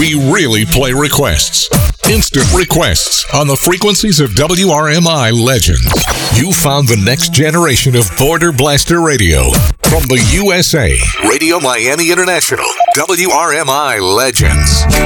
We really play requests. Instant requests on the frequencies of WRMI Legends. You found the next generation of Border Blaster Radio. From the USA, Radio Miami International, WRMI Legends.